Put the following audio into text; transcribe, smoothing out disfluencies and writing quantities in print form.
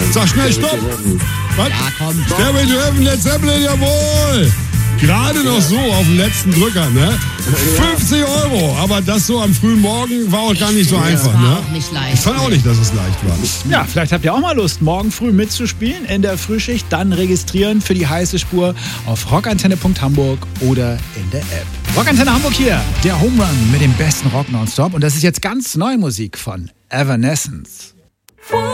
Sag schnell Stopp. Was? Ja, komm. Stairway to Heaven, Led Zeppelin, jawohl. Gerade noch so auf den letzten Drücker, ne? 50 €, aber das so am frühen Morgen war auch gar nicht so einfach, war ne? auch nicht leicht. Ich fand auch nicht, dass es leicht war. Ja, vielleicht habt ihr auch mal Lust, morgen früh mitzuspielen in der Frühschicht. Dann registrieren für die heiße Spur auf rockantenne.hamburg oder in der App. Rockantenne Hamburg hier, der Home Run mit dem besten Rock nonstop. Und das ist jetzt ganz neue Musik von Evanescence.